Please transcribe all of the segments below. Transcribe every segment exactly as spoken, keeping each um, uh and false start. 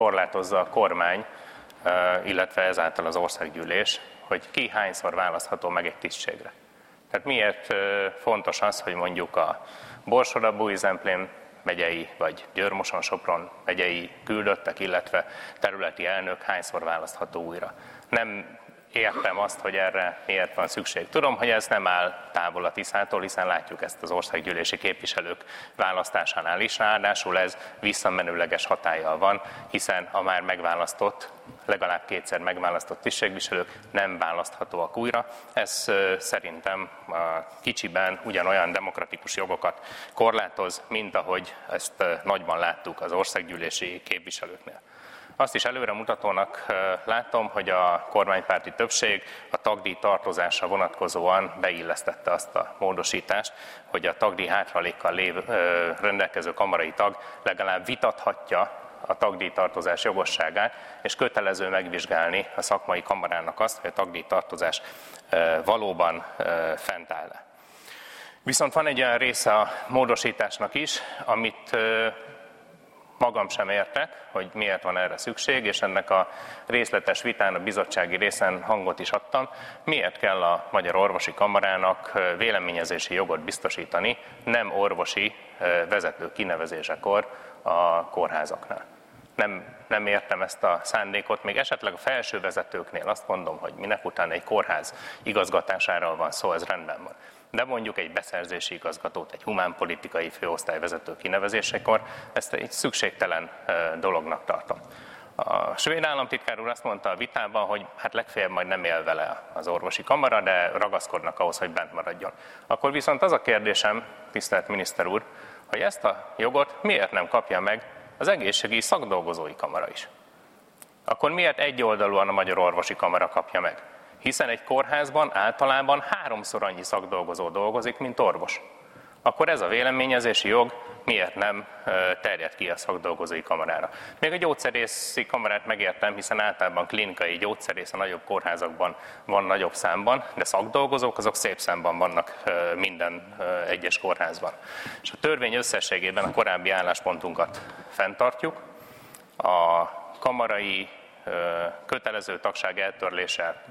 korlátozza a kormány, illetve ezáltal az országgyűlés, hogy ki hányszor választható meg egy tisztségre. Tehát miért fontos az, hogy mondjuk a Borsod-Abaúj-Zemplén megyei vagy Győr-Moson-Sopron megyei küldöttek, illetve területi elnök hányszor választható újra. Nem értem azt, hogy erre miért van szükség. Tudom, hogy ez nem áll távol a Tiszától, hiszen látjuk ezt az országgyűlési képviselők választásánál is, ráadásul ez visszamenőleges hatállyal van, hiszen a már megválasztott, legalább kétszer megválasztott tisztségviselők nem választhatóak újra. Ez szerintem a kicsiben ugyanolyan demokratikus jogokat korlátoz, mint ahogy ezt nagyban láttuk az országgyűlési képviselőknél. Azt is előremutatónak látom, hogy a kormánypárti többség a tagdíj tartozásra vonatkozóan beillesztette azt a módosítást, hogy a tagdíj hátralékkal lév, rendelkező kamarai tag legalább vitathatja a tagdíjtartozás jogosságát, és kötelező megvizsgálni a szakmai kamarának azt, hogy a tagdíjtartozás valóban fent áll-e. Viszont van egy olyan része a módosításnak is, amit magam sem értek, hogy miért van erre szükség, és ennek a részletes vitán a bizottsági részen hangot is adtam. Miért kell a Magyar Orvosi Kamarának véleményezési jogot biztosítani nem orvosi vezető kinevezésekor a kórházaknál? Nem, nem értem ezt a szándékot, még esetleg a felső vezetőknél azt mondom, hogy minek után egy kórház igazgatásáról van szó, ez rendben van. De mondjuk egy beszerzési igazgatót, egy humánpolitikai főosztályvezető kinevezésekor ezt egy szükségtelen dolognak tartom. A svéd államtitkár úr azt mondta a vitában, hogy hát legfeljebb majd nem él vele az orvosi kamara, de ragaszkodnak ahhoz, hogy bent maradjon. Akkor viszont az a kérdésem, tisztelt miniszter úr, hogy ezt a jogot miért nem kapja meg az egészségügyi szakdolgozói kamara is? Akkor miért egyoldalúan a Magyar Orvosi Kamara kapja meg? Hiszen egy kórházban általában háromszor annyi szakdolgozó dolgozik, mint orvos. Akkor ez a véleményezési jog miért nem terjed ki a szakdolgozói kamarára? Még a gyógyszerészi kamarát megértem, hiszen általában klinikai gyógyszerész a nagyobb kórházakban van nagyobb számban, de szakdolgozók azok szép számban vannak minden egyes kórházban. És a törvény összességében a korábbi álláspontunkat fenntartjuk. A kamarai kötelező tagság eltörlése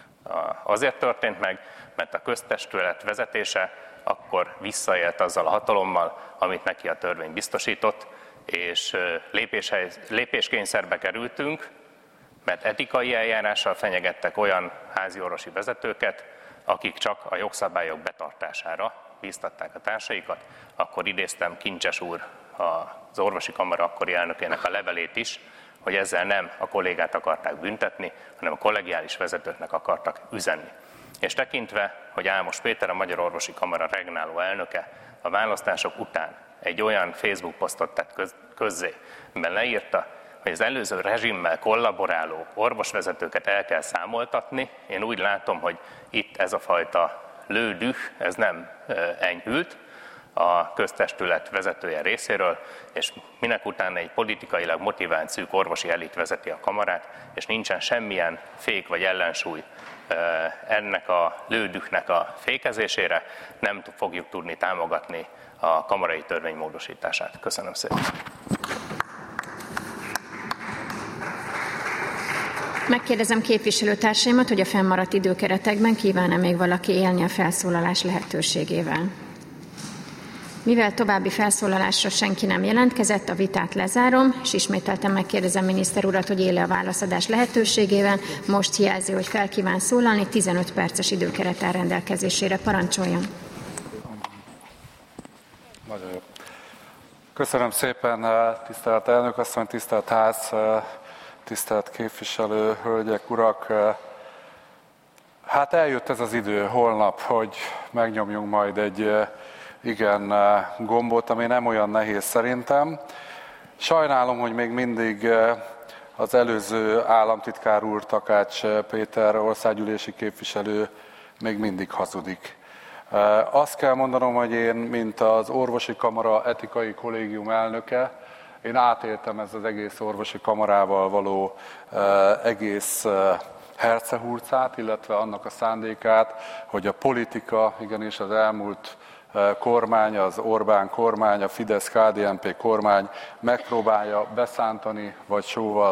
azért történt meg, mert a köztestület vezetése akkor visszaélt azzal a hatalommal, amit neki a törvény biztosított, és lépéskényszerbe kerültünk, mert etikai eljárással fenyegettek olyan háziorvosi vezetőket, akik csak a jogszabályok betartására bíztatták a társaikat. Akkor idéztem Kincses úr, az orvosi kamara akkori elnökének a levelét is, hogy ezzel nem a kollégát akarták büntetni, hanem a kollegiális vezetőknek akartak üzenni. És tekintve, hogy Ámos Péter, a Magyar Orvosi Kamara regnáló elnöke a választások után egy olyan Facebook posztot tett közzé, amiben leírta, hogy az előző rezsimmel kollaboráló orvosvezetőket el kell számoltatni, én úgy látom, hogy itt ez a fajta lődüh, ez nem enyhült a köztestület vezetője részéről, és minek után egy politikailag motivált szűk orvosi elit vezeti a kamarát, és nincsen semmilyen fék vagy ellensúly ennek a lődühnek a fékezésére, nem fogjuk tudni támogatni a kamarai törvény módosítását. Köszönöm szépen. Megkérdezem képviselőtársaimat, hogy a fennmaradt időkeretekben kíván-e még valaki élni a felszólalás lehetőségével. Mivel további felszólalásra senki nem jelentkezett, a vitát lezárom, és ismételten megkérdezem miniszter urat, hogy él-e a válaszadás lehetőségével. Most jelzi, hogy fel kíván szólalni, tizenöt perces időkeret áll rendelkezésére. Parancsoljon! Nagyon jó. Köszönöm szépen, tisztelt elnök asszony, tisztelt ház, tisztelt képviselő, hölgyek, urak! Hát eljött ez az idő holnap, hogy megnyomjunk majd egy igen gombot, ami nem olyan nehéz szerintem. Sajnálom, hogy még mindig az előző államtitkár úr, Takács Péter országgyűlési képviselő még mindig hazudik. Azt kell mondanom, hogy én, mint az orvosi kamara etikai kollégium elnöke, én átéltem ez az egész orvosi kamarával való egész hercehurcát, illetve annak a szándékát, hogy a politika igenis az elmúlt kormány, az Orbán kormány, a Fidesz-ká dé en pé kormány megpróbálja beszántani, vagy sóval